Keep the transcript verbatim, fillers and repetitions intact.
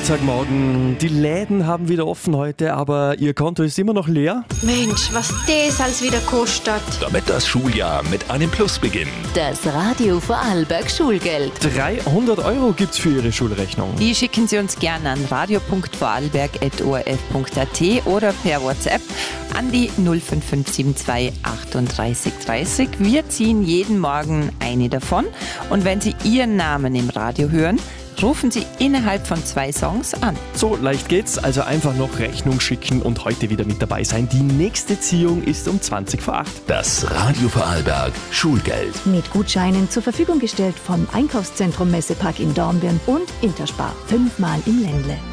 Montagmorgen. Die Läden haben wieder offen heute, aber Ihr Konto ist immer noch leer? Mensch, was das alles wieder kostet. Damit das Schuljahr mit einem Plus beginnt. Das Radio Vorarlberg Schulgeld. dreihundert Euro gibt's für Ihre Schulrechnung. Die schicken Sie uns gerne an radio punkt vorarlberg at o r f punkt a t oder per WhatsApp an die null fünf fünf sieben zwei achtunddreißig dreißig. Wir ziehen jeden Morgen eine davon und wenn Sie Ihren Namen im Radio hören, rufen Sie innerhalb von zwei Songs an. So leicht geht's, also einfach noch Rechnung schicken und heute wieder mit dabei sein. Die nächste Ziehung ist um zwanzig vor acht. Das Radio Vorarlberg Schulgeld. Mit Gutscheinen zur Verfügung gestellt vom Einkaufszentrum Messepark in Dornbirn und Interspar. Fünfmal im Ländle.